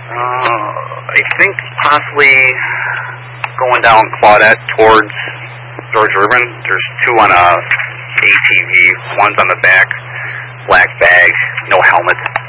I think possibly going down Claudette towards George Urban. There's two on a ATV. One's on the back, black bag, no helmet.